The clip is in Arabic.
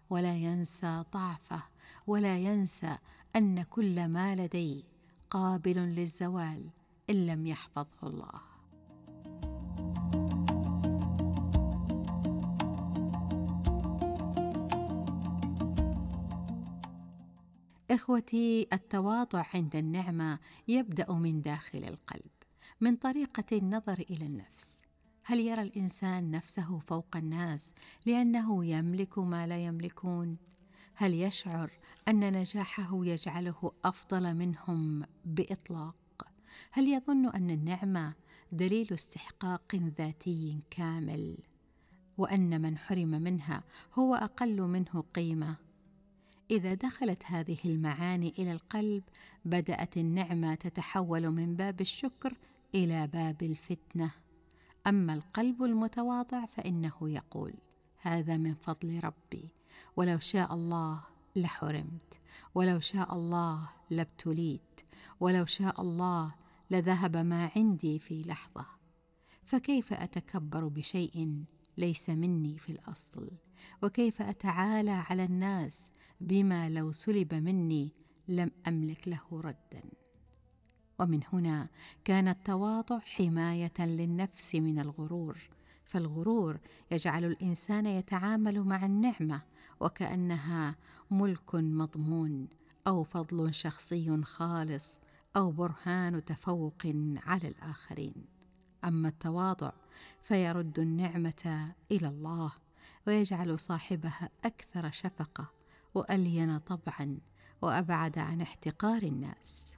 ولا ينسى ضعفه، ولا ينسى أن كل ما لديه قابل للزوال إن لم يحفظه الله. إخوتي، التواضع عند النعمة يبدأ من داخل القلب، من طريقة النظر إلى النفس. هل يرى الإنسان نفسه فوق الناس لأنه يملك ما لا يملكون؟ هل يشعر أن نجاحه يجعله أفضل منهم بإطلاق؟ هل يظن أن النعمة دليل استحقاق ذاتي كامل، وأن من حرم منها هو أقل منه قيمة؟ إذا دخلت هذه المعاني إلى القلب، بدأت النعمة تتحول من باب الشكر إلى باب الفتنة. أما القلب المتواضع فإنه يقول: هذا من فضل ربي، ولو شاء الله لحرمت، ولو شاء الله لابتليت، ولو شاء الله لذهب ما عندي في لحظة. فكيف أتكبر بشيء ليس مني في الأصل؟ وكيف أتعالى على الناس بما لو سلب مني لم أملك له ردا؟ ومن هنا كان التواضع حماية للنفس من الغرور، فالغرور يجعل الإنسان يتعامل مع النعمة وكأنها ملك مضمون، أو فضل شخصي خالص، أو برهان تفوق على الآخرين. أما التواضع فيرد النعمة إلى الله، ويجعل صاحبها أكثر شفقة وألين طبعا، وأبعد عن احتقار الناس.